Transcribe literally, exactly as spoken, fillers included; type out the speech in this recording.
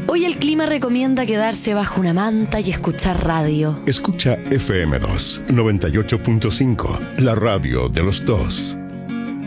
Hoy el clima recomienda quedarse bajo una manta y escuchar radio. Escucha F M dos, noventa y ocho punto cinco, la radio de los dos.